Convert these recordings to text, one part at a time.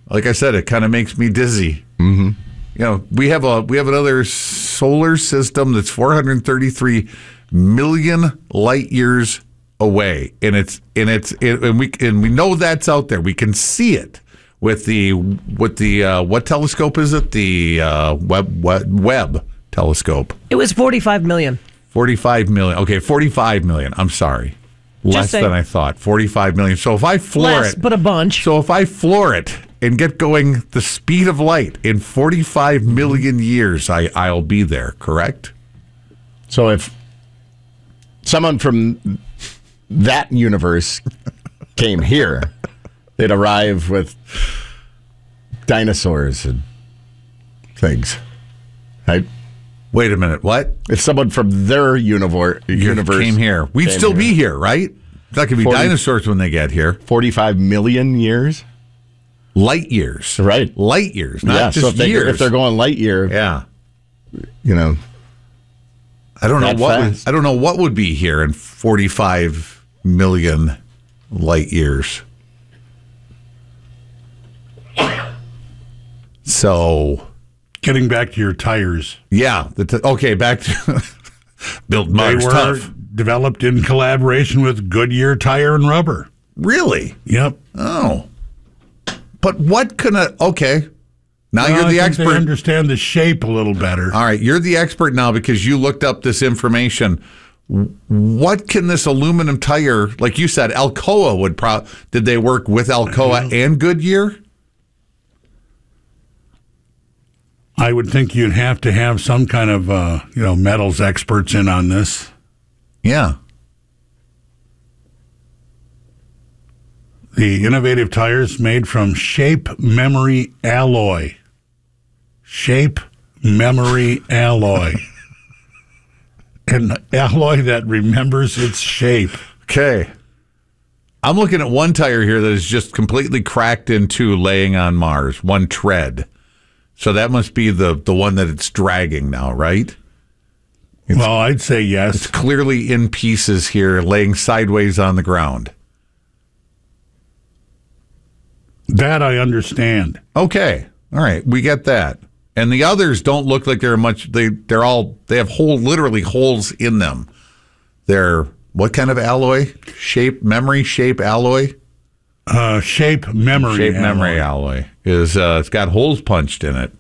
Like I said, it kind of makes me dizzy. Mm-hmm. We have another solar system that's 433 million light years away, and we know that's out there. We can see it with the what telescope is it? The Webb telescope. It was 45 million. 45 million. Okay, 45 million. I'm sorry. Less than I thought. 45 million. So if I floor it, but a bunch. So if I floor it and get going the speed of light in 45 million years, I'll be there, correct? So if someone from that universe came here, they'd arrive with dinosaurs and things, right? Wait a minute, what? If someone from their universe came here, we'd still be here, right? That could be dinosaurs when they get here. 45 million years? Light years. Right. Light years, not just years. If they're going light year, yeah. I don't know what would be here in 45 million light years. So, getting back to your tires. Yeah. Back to built Mars They were tough. Developed in collaboration with Goodyear Tire and Rubber. Really? Yep. Oh. But what can okay. Now you're the expert. They understand the shape a little better. All right, you're the expert now because you looked up this information. What can this aluminum tire, like you said, Alcoa did they work with Alcoa and Goodyear? I would think you'd have to have some kind of metals experts in on this. Yeah. The innovative tires made from Shape Memory Alloy. Shape Memory Alloy. An alloy that remembers its shape. Okay. I'm looking at one tire here that is just completely cracked in two laying on Mars, one tread. So that must be the one that it's dragging now, right? Well, I'd say yes. It's clearly in pieces here, laying sideways on the ground. That I understand. Okay. All right. We get that. And the others don't look like they're much. They have literally holes in them. They're what kind of alloy? Shape alloy? Shape memory alloy is it's got holes punched in it.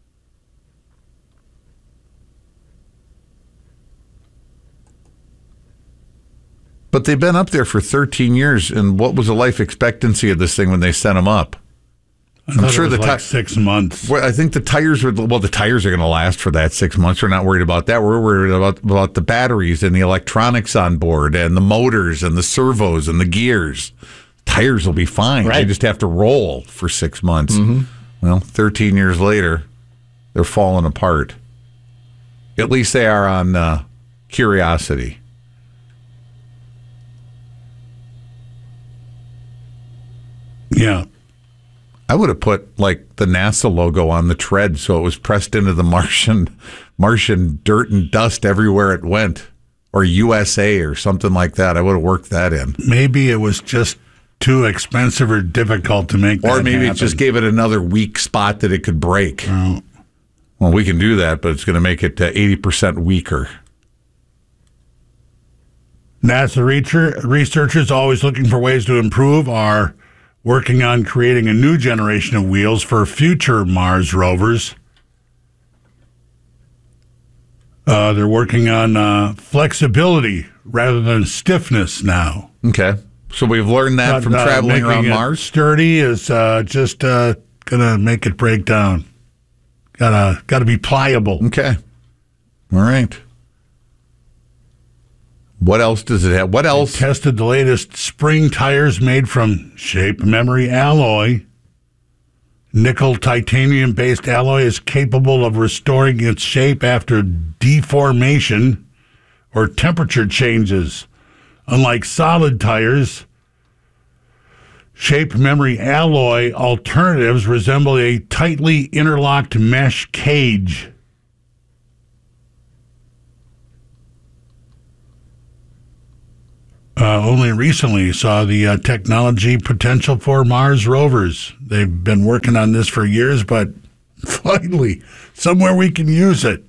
But they've been up there for 13 years, and what was the life expectancy of this thing when they sent them up? I'm sure the 6 months. Well, I think the tires are going to last for that 6 months. We're not worried about that. We're worried about the batteries and the electronics on board and the motors and the servos and the gears. Tires will be fine. Right. They just have to roll for 6 months. Mm-hmm. Well, 13 years later, they're falling apart. At least they are on Curiosity. Yeah. I would have put like the NASA logo on the tread so it was pressed into the Martian dirt and dust everywhere it went, or USA or something like that. I would have worked that in. Maybe it was just too expensive or difficult to make that Or maybe happen. It just gave it another weak spot that it could break. Oh. Well, we can do that, but it's going to make it 80% weaker. NASA researchers, always looking for ways to improve, are working on creating a new generation of wheels for future Mars rovers. They're working on flexibility rather than stiffness now. Okay. So we've learned that from traveling around Mars? Sturdy is just going to make it break down. Got to be pliable. Okay. All right. What else does it have? What else? They tested the latest spring tires made from Shape Memory alloy. Nickel titanium-based alloy is capable of restoring its shape after deformation or temperature changes. Unlike solid tires, Shape Memory alloy alternatives resemble a tightly interlocked mesh cage. only recently saw the technology potential for Mars rovers. They've been working on this for years, but finally, somewhere we can use it.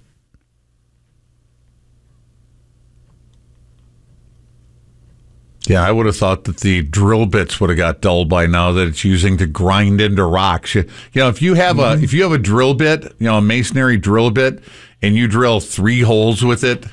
Yeah, I would have thought that the drill bits would have got dull by now that it's using to grind into rocks. If you have a drill bit, a masonry drill bit, and you drill 3 holes with it,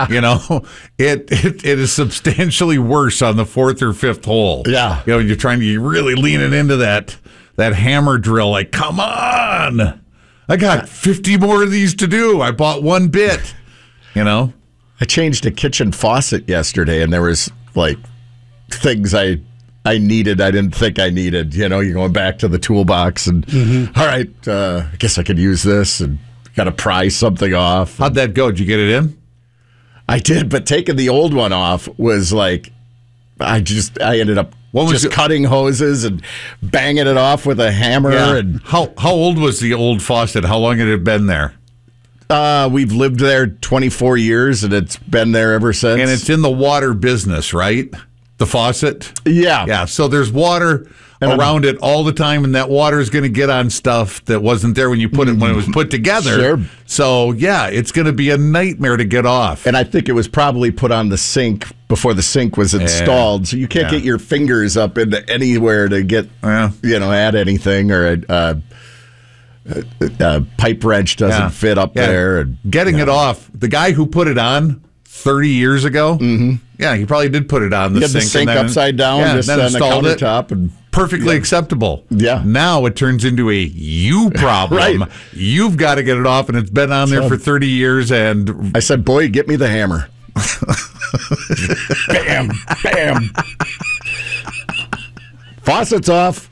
it is substantially worse on the 4th or 5th hole. Yeah. You're trying to really lean it into that hammer drill. Like, come on, I got 50 more of these to do. I bought 1 bit. I changed a kitchen faucet yesterday, and there was like things I needed I didn't think I needed. You're going back to the toolbox and all right, I guess I could use this and got to pry something off. How'd that go? Did you get it in? I did, but taking the old one off was like I ended up cutting hoses and banging it off with a hammer. Yeah. And how old was the old faucet? How long had it been there? We've lived there 24 years, and it's been there ever since. And it's in the water business, right? The faucet? Yeah. Yeah, so there's water around it all the time, and that water is going to get on stuff that wasn't there when you put it when it was put together. Sure. So, yeah, it's going to be a nightmare to get off. And I think it was probably put on the sink before the sink was installed, so you can't get your fingers up into anywhere to get, add anything, or a pipe wrench doesn't fit up there. And, getting it off, the guy who put it on 30 years ago, he probably did put it on the sink. The sink and then, upside down, just then on the installed countertop. And perfectly acceptable. Yeah. Now it turns into a you problem. Right. You've got to get it off, and it's been on there for 30 years. And I said, boy, get me the hammer. Bam, bam. Faucet's off.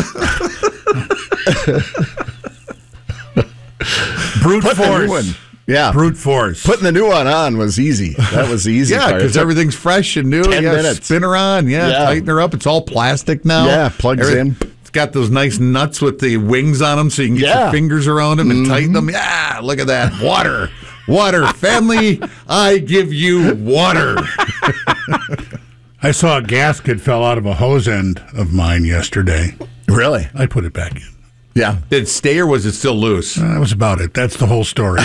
Brute force. Yeah. Brute force. Putting the new one on was easy. That was the easy part. because everything's fresh and new. 10 minutes. Spin her on. Tighten her up. It's all plastic now. Yeah, plugs in. It's got those nice nuts with the wings on them so you can get your fingers around them and tighten them. Yeah, look at that. Water. Family, I give you water. I saw a gasket fell out of a hose end of mine yesterday. Really? I put it back in. Yeah. Did it stay or was it still loose? That was about it. That's the whole story.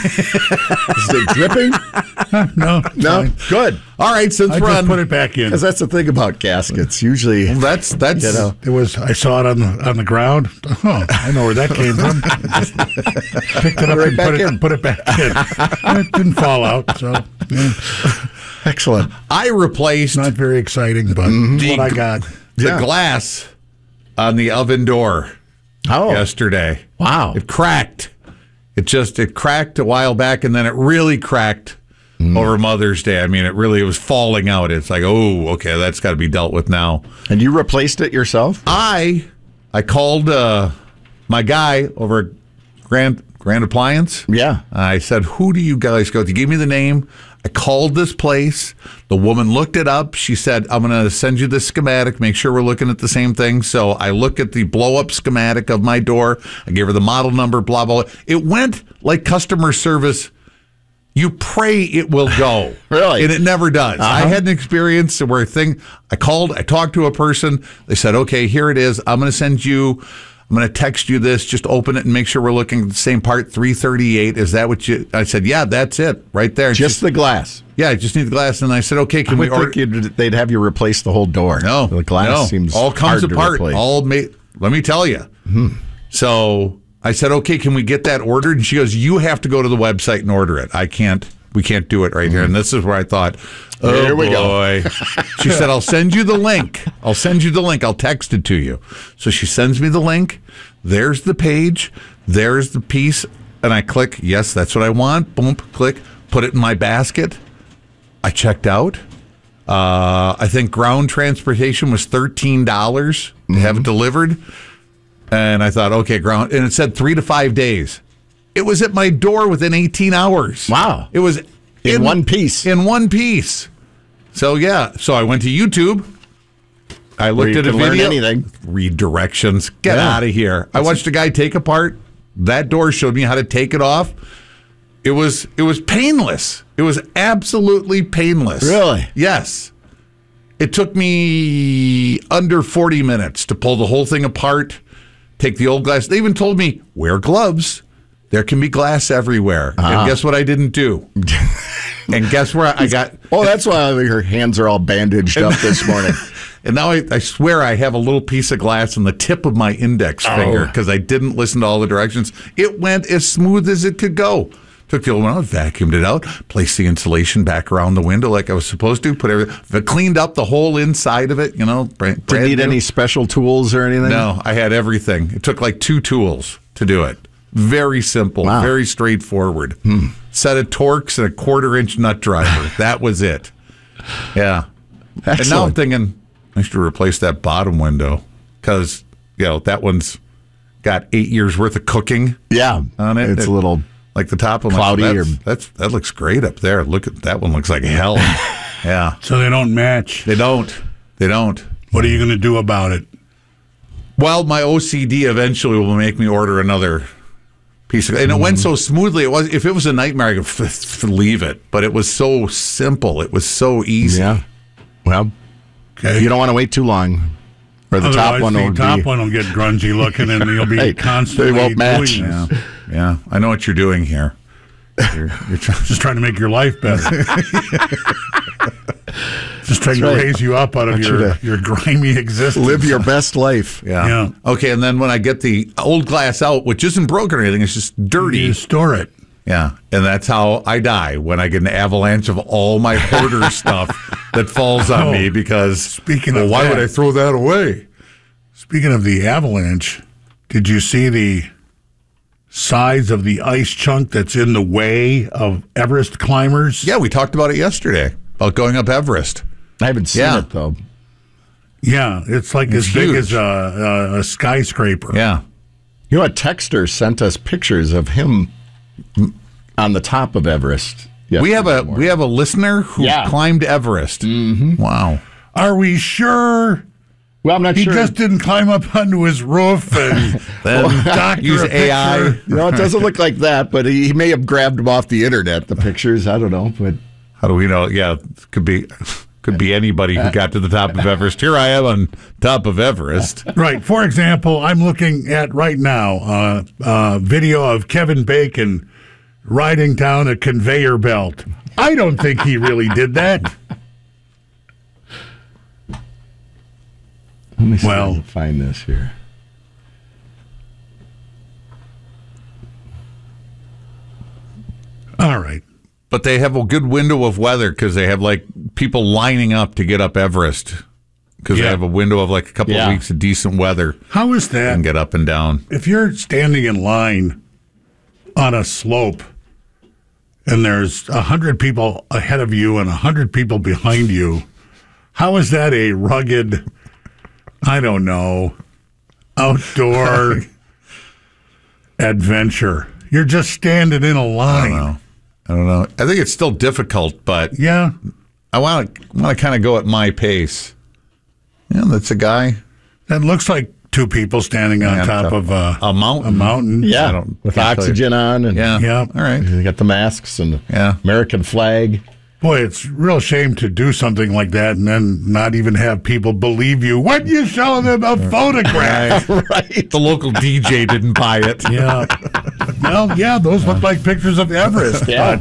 Is it dripping? No. No? Good. All right, since I we're just on... put it back in. Because that's the thing about gaskets. Usually, That's It was. I saw it on the ground. Oh, I know where that came from. Just picked it up and put it back in. It didn't fall out. So excellent. I replaced not very exciting, but what I got. the glass on the oven door yesterday. Wow. It cracked. It cracked a while back, and then it really cracked over Mother's Day. I mean, it was falling out. It's like, oh, okay, that's got to be dealt with now. And you replaced it yourself? I called my guy over at Grand Appliance. Yeah. I said, who do you guys go to? He gave me the name. I called this place. The woman looked it up. She said, I'm going to send you the schematic. Make sure we're looking at the same thing. So I look at the blow-up schematic of my door. I gave her the model number, blah, blah, blah. It went like customer service. You pray it will go. Really? And it never does. I had an experience where I called, I talked to a person. They said, okay, here it is. I'm going to text you this. Just open it and make sure we're looking at the same part. 338. Is that what you? I said, yeah, that's it, right there. Just the glass. Yeah, I just need the glass. And I said, okay, can we order? They'd have you replace the whole door. No, the glass seems all comes hard apart. To replace. All made. Let me tell you. So I said, okay, can we get that ordered? And she goes, you have to go to the website and order it. We can't do it right here. And this is where I thought, oh, here we boy. She said, I'll send you the link. I'll text it to you. So she sends me the link. There's the page. There's the piece. And I click, yes, that's what I want. Boom, click, put it in my basket. I checked out. I think ground transportation was $13 to have it delivered. And I thought, okay, ground. And it said 3 to 5 days. It was at my door within 18 hours. Wow. It was in one piece. In one piece. So, yeah. So I went to YouTube. I looked at a video. Learn anything. Read directions. Get out of here. I watched a guy take apart. That door showed me how to take it off. It was painless. It was absolutely painless. Really? Yes. It took me under 40 minutes to pull the whole thing apart, take the old glass. They even told me, wear gloves. There can be glass everywhere. And guess what I didn't do? And guess where I got... Oh, that's why her hands are all bandaged up this morning. And now I swear I have a little piece of glass on the tip of my index finger because I didn't listen to all the directions. It went as smooth as it could go. Took the old one out, vacuumed it out, placed the insulation back around the window like I was supposed to, cleaned up the whole inside of it, you know. Didn't need any special tools or anything? No, I had everything. It took like 2 tools to do it. Very simple, very straightforward. Set of Torx and a 1/4-inch nut driver. That was it. Yeah. Excellent. And now I'm thinking I should replace that bottom window because, you know, that one's got 8 years worth of cooking on it. It's a little like the top one. cloudy. That looks great up there. Look at that one. Looks like hell. Yeah. So they don't match. They don't. What are you going to do about it? Well, my OCD eventually will make me order another piece of, and it went so smoothly. It was, if it was a nightmare, I could leave it. But it was so simple. It was so easy. Yeah. Well, you don't want to wait too long, or the top one will get grungy looking, and you'll be constantly they won't match. Yeah. Yeah, I know what you're doing here. You're just trying to make your life better. Just trying to raise you up out of your grimy existence. Live your best life. Yeah. Okay, and then when I get the old glass out, which isn't broken or anything, it's just dirty. You store it. Yeah, and that's how I die, when I get an avalanche of all my hoarder stuff that falls on me because, why would I throw that away? Speaking of the avalanche, did you see the size of the ice chunk that's in the way of Everest climbers? Yeah, we talked about it yesterday, about going up Everest. I haven't seen it, though. Yeah, it's like as big as a skyscraper. Yeah. You know, a texter sent us pictures of him on the top of Everest. We have a listener who climbed Everest. Mm-hmm. Wow. Are we sure? Well, I'm not sure. He just didn't climb up onto his roof and doctor use AI. No, it doesn't look like that, but he may have grabbed them off the internet, the pictures. I don't know. But how do we know? Yeah, could be anybody who got to the top of Everest. Here I am on top of Everest. Right. For example, I'm looking at right now a video of Kevin Bacon riding down a conveyor belt. I don't think he really did that. Let me see if I can find this here. All right. But they have a good window of weather because they have like people lining up to get up Everest because they have a window of like a couple of weeks of decent weather. How is that? And get up and down. If you're standing in line on a slope and there's 100 people ahead of you and 100 people behind you, how is that a rugged, I don't know, outdoor adventure? You're just standing in a line. I don't know. I think it's still difficult, but I want to kind of go at my pace. Yeah, that's a guy. That looks like two people standing on top of a mountain. A mountain. Yeah, with oxygen on. And all right. You got the masks and the American flag. Boy, it's a real shame to do something like that and then not even have people believe you when you show them a photograph. Right. The local DJ didn't buy it. Yeah. Well, those look like pictures of Everest. Yeah.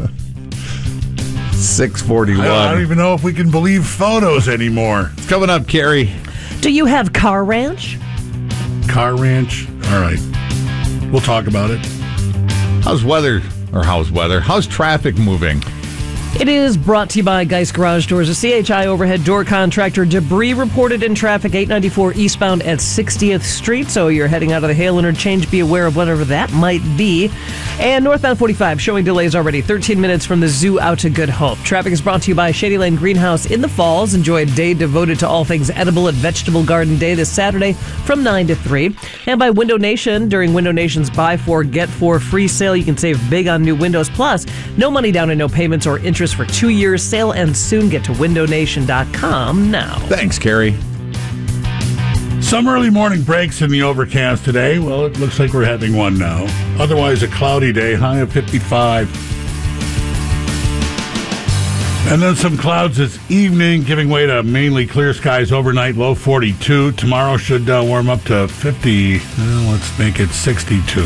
641. I don't even know if we can believe photos anymore. It's coming up, Carrie. Do you have Car Ranch? Car Ranch? All right. We'll talk about it. How's traffic moving? It is brought to you by Geist Garage Doors, a CHI overhead door contractor. Debris reported in traffic 894 eastbound at 60th Street. So you're heading out of the Hale interchange. Be aware of whatever that might be. And northbound 45 showing delays already. 13 minutes from the zoo out to Good Hope. Traffic is brought to you by Shady Lane Greenhouse in the Falls. Enjoy a day devoted to all things edible at Vegetable Garden Day this Saturday from 9 to 3. And by Window Nation. During Window Nation's Buy 4, Get 4 free sale, you can save big on new windows. Plus, no money down and no payments or interest for 2 years. Sale ends soon. Get to windownation.com now. Thanks, Carrie. Some early morning breaks in the overcast today. Well, it looks like we're having one now. Otherwise, a cloudy day, high of 55. And then some clouds this evening, giving way to mainly clear skies overnight, low 42. Tomorrow should warm up to 50. Let's make it 62.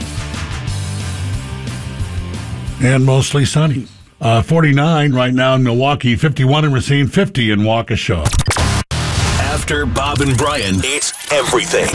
And mostly sunny. 49 right now in Milwaukee, 51 in Racine, 50 in Waukesha. After Bob and Brian, it's everything